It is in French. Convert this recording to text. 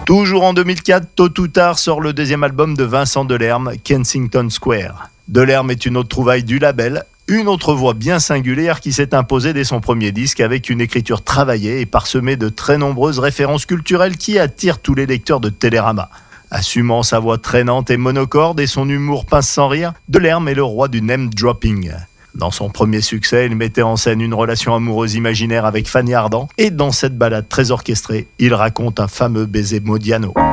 Toujours en 2004, tôt ou tard, sort le deuxième album de Vincent Delerme, Kensington Square. Delerme est une autre trouvaille du label, une autre voix bien singulière qui s'est imposée dès son premier disque avec une écriture travaillée et parsemée de très nombreuses références culturelles qui attirent tous les lecteurs de Télérama. Assumant sa voix traînante et monocorde et son humour pince sans rire, Delerme est le roi du name-dropping. Dans son premier succès, il mettait en scène une relation amoureuse imaginaire avec Fanny Ardant et dans cette balade très orchestrée, il raconte un fameux baiser Modiano.